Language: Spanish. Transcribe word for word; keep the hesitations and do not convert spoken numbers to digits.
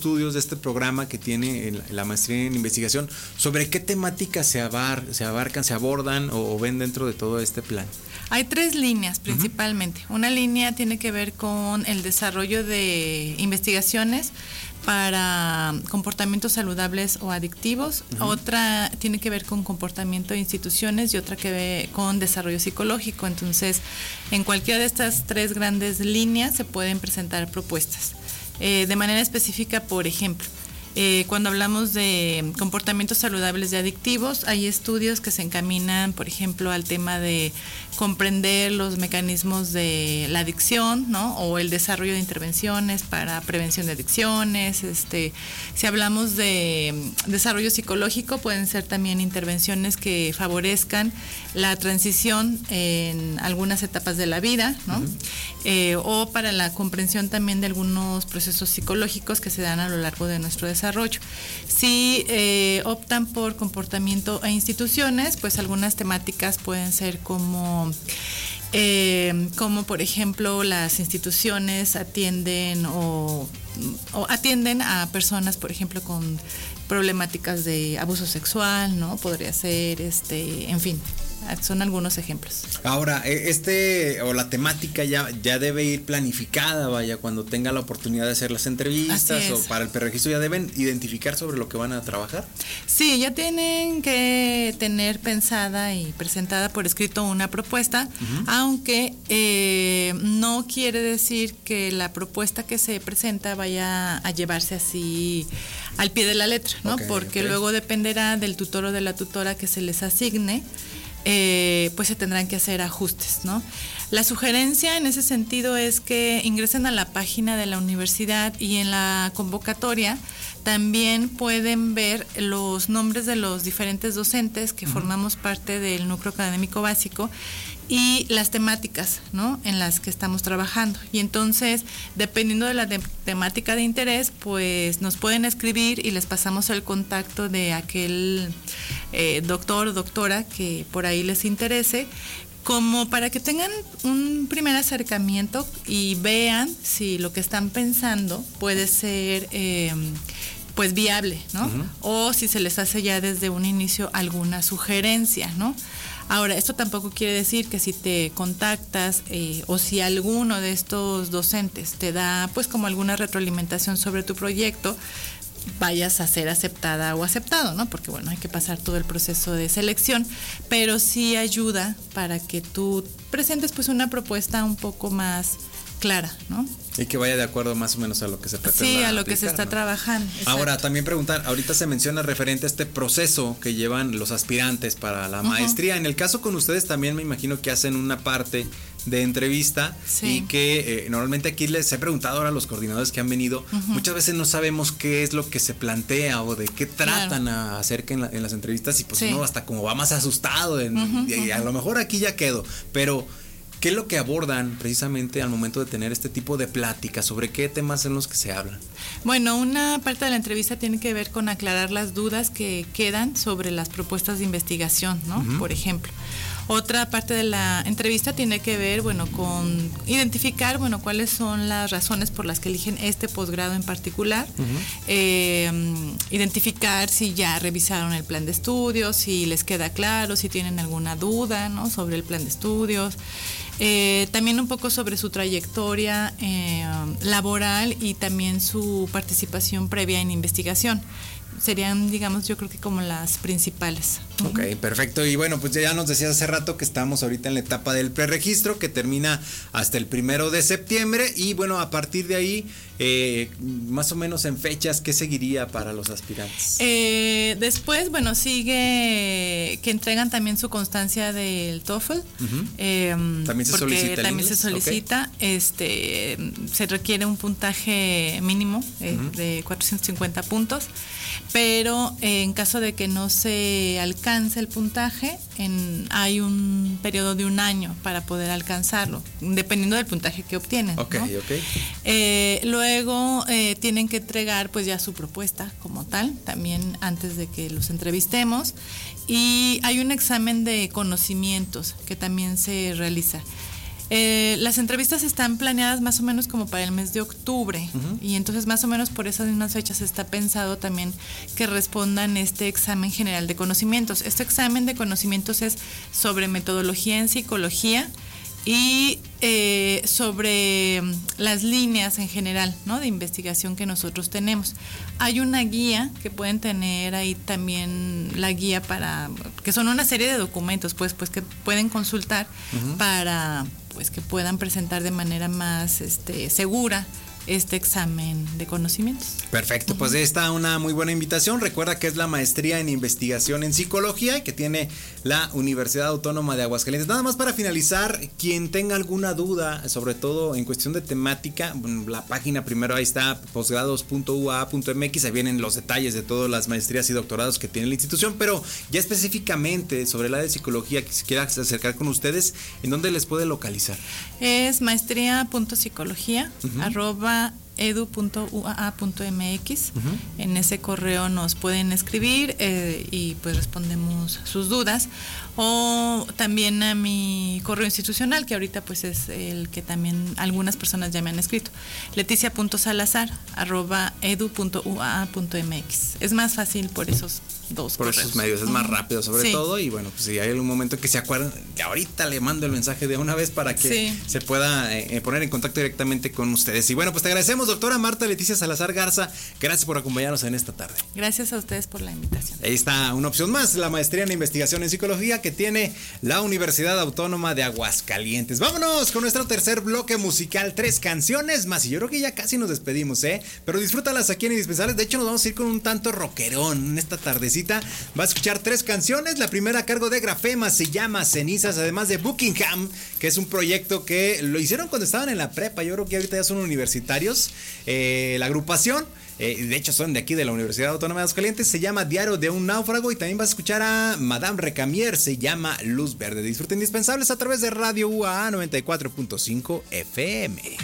estudios, de este programa que tiene en la maestría en investigación, ¿sobre qué temáticas se, abar, se abarcan, se abordan o, o ven dentro de todo este plan? Hay tres líneas principalmente. Uh-huh. Una línea tiene que ver con el desarrollo de investigaciones para comportamientos saludables o adictivos, uh-huh. Otra tiene que ver con comportamiento de instituciones y otra que ve con desarrollo psicológico. Entonces, en cualquiera de estas tres grandes líneas se pueden presentar propuestas. Eh, de manera específica, por ejemplo, Eh, cuando hablamos de comportamientos saludables y adictivos, hay estudios que se encaminan, por ejemplo, al tema de comprender los mecanismos de la adicción, ¿no? O el desarrollo de intervenciones para prevención de adicciones. Este, si hablamos de desarrollo psicológico, pueden ser también intervenciones que favorezcan la transición en algunas etapas de la vida, ¿no? Uh-huh. Eh, o para la comprensión también de algunos procesos psicológicos que se dan a lo largo de nuestro desarrollo. desarrollo. Si eh, optan por comportamiento e instituciones, pues algunas temáticas pueden ser como, eh, como por ejemplo, las instituciones atienden o, o atienden a personas, por ejemplo, con problemáticas de abuso sexual, ¿no? Podría ser, este, en fin. Son algunos ejemplos. Ahora, este o la temática ya, ya debe ir planificada, vaya, cuando tenga la oportunidad de hacer las entrevistas o para el preregistro ya deben identificar sobre lo que van a trabajar. Sí, ya tienen que tener pensada y presentada por escrito una propuesta, uh-huh. aunque eh, no quiere decir que la propuesta que se presenta vaya a llevarse así al pie de la letra, ¿no? Okay, porque okay. luego dependerá del tutor o de la tutora que se les asigne. Eh, pues se tendrán que hacer ajustes, ¿no? La sugerencia en ese sentido es que ingresen a la página de la universidad y en la convocatoria también pueden ver los nombres de los diferentes docentes que uh-huh. formamos parte del núcleo académico básico y las temáticas, ¿no? En las que estamos trabajando. Y entonces, dependiendo de la de- temática de interés, pues nos pueden escribir y les pasamos el contacto de aquel eh, doctor o doctora que por ahí les interese, como para que tengan un primer acercamiento y vean si lo que están pensando puede ser eh, pues viable, ¿no? Uh-huh. O si se les hace ya desde un inicio alguna sugerencia, ¿no? Ahora, esto tampoco quiere decir que si te contactas eh, o si alguno de estos docentes te da pues como alguna retroalimentación sobre tu proyecto, vayas a ser aceptada o aceptado, ¿no? Porque bueno, hay que pasar todo el proceso de selección, pero sí ayuda para que tú presentes pues una propuesta un poco más clara, ¿no? Y que vaya de acuerdo más o menos a lo que se pretende. Sí, a lo aplicar, que se está ¿no? trabajando. Exacto. Ahora, también preguntar, ahorita se menciona referente a este proceso que llevan los aspirantes para la uh-huh. maestría. En el caso con ustedes también me imagino que hacen una parte de entrevista sí. y que eh, normalmente aquí les he preguntado ahora a los coordinadores que han venido, uh-huh. muchas veces no sabemos qué es lo que se plantea o de qué tratan claro. a acerca en, la, en las entrevistas y pues sí. uno hasta como va más asustado en, uh-huh. y, y a lo mejor aquí ya quedo, pero ¿qué es lo que abordan precisamente al momento de tener este tipo de pláticas? ¿Sobre qué temas son los que se hablan? Bueno, una parte de la entrevista tiene que ver con aclarar las dudas que quedan sobre las propuestas de investigación, ¿no? Uh-huh. Por ejemplo. Otra parte de la entrevista tiene que ver, bueno, con identificar, bueno, cuáles son las razones por las que eligen este posgrado en particular, uh-huh. eh, identificar si ya revisaron el plan de estudios, si les queda claro, si tienen alguna duda, ¿no? Sobre el plan de estudios. Eh, también un poco sobre su trayectoria eh, laboral y también su participación previa en investigación. Serían, digamos, yo creo que como las principales. Ok, perfecto. Y bueno, pues ya nos decías hace rato que estamos ahorita en la etapa del preregistro que termina hasta el primero de septiembre y bueno, a partir de ahí, eh, más o menos en fechas, ¿qué seguiría para los aspirantes? Eh, después, bueno, sigue que entregan también su constancia del TOEFL. Uh-huh. Eh, ¿También se solicita el también inglés? se solicita, okay. este, se requiere un puntaje mínimo eh, uh-huh. de cuatrocientos cincuenta puntos. Pero eh, en caso de que no se alcance el puntaje, en, hay un periodo de un año para poder alcanzarlo, dependiendo del puntaje que obtienen. Okay, ¿no? okay. Eh, luego eh, tienen que entregar pues ya su propuesta como tal, también antes de que los entrevistemos. Y hay un examen de conocimientos que también se realiza. Eh, las entrevistas están planeadas más o menos como para el mes de octubre, uh-huh. y entonces más o menos por esas mismas fechas está pensado también que respondan este examen general de conocimientos. Este examen de conocimientos es sobre metodología en psicología y eh, sobre las líneas en general, ¿no?, de investigación que nosotros tenemos. Hay una guía que pueden tener ahí también, la guía para, que son una serie de documentos, pues, pues que pueden consultar uh-huh. para, pues, que puedan presentar de manera más este, segura este examen de conocimientos. Perfecto, uh-huh. pues está una muy buena invitación. Recuerda que es la maestría en investigación en psicología y que tiene la Universidad Autónoma de Aguascalientes. Nada más para finalizar, quien tenga alguna duda, sobre todo en cuestión de temática, la página primero ahí está, posgrados punto u a a punto m x, ahí vienen los detalles de todas las maestrías y doctorados que tiene la institución, pero ya específicamente sobre la de psicología, que si quiera acercar con ustedes, ¿en dónde les puede localizar? Es maestría punto psicología uh-huh. arroba edu punto u a a punto m x. Uh-huh. En ese correo nos pueden escribir eh, y pues respondemos sus dudas, o también a mi correo institucional, que ahorita pues es el que también algunas personas ya me han escrito, leticia punto salazar arroba edu punto u a a punto m x. Es más fácil por esos dos por correos. esos medios, es más rápido sobre sí. todo, y bueno, pues si hay algún momento que se acuerdan, que ahorita le mando el mensaje de una vez para que sí. se pueda eh, poner en contacto directamente con ustedes. Y bueno, pues te agradecemos, doctora Marta Leticia Salazar Garza, gracias por acompañarnos en esta tarde. Gracias a ustedes por la invitación. Ahí está una opción más, la maestría en investigación en psicología que tiene la Universidad Autónoma de Aguascalientes. Vámonos con nuestro tercer bloque musical, tres canciones más, y yo creo que ya casi nos despedimos, ¿eh? Pero disfrútalas aquí en Indispensables. De hecho, nos vamos a ir con un tanto rockerón en esta tardecita. Va a escuchar tres canciones. La primera a cargo de Grafema se llama Cenizas, además de Buckingham, que es un proyecto que lo hicieron cuando estaban en la prepa. Yo creo que ahorita ya son universitarios. Eh, la agrupación, eh, de hecho son de aquí de la Universidad Autónoma de Aguascalientes, se llama Diario de un Náufrago. Y también vas a escuchar a Madame Recamier, se llama Luz Verde. Disfruten Indispensables a través de Radio U A A noventa y cuatro punto cinco F M.